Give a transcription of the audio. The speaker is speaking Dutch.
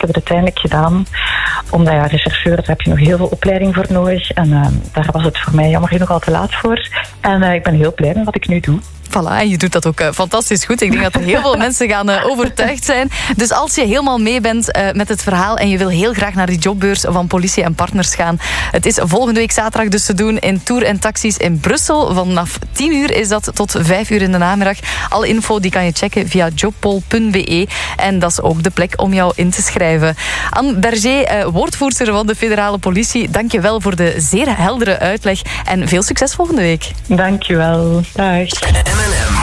heb het uiteindelijk gedaan. Omdat rechercheur, daar heb je nog heel veel opleiding voor nodig. En daar was het voor mij jammer genoeg al te laat voor. En ik ben heel blij met wat ik nu doe. Voilà, en je doet dat ook fantastisch goed. Ik denk dat er heel veel mensen gaan overtuigd zijn. Dus als je helemaal mee bent met het verhaal en je wil heel graag naar die jobbeurs van Politie en Partners gaan. Het is volgende week zaterdag dus te doen in Tour en Taxis in Brussel. Vanaf 10 uur is dat tot 5 uur in de namiddag. Alle info die kan je checken via jobpol.be. En dat is ook de plek om jou in te schrijven. Anne Berger, woordvoerster van de federale politie. Dank je wel voor de zeer heldere uitleg. En veel succes volgende week. Dank je wel. Dag. M&M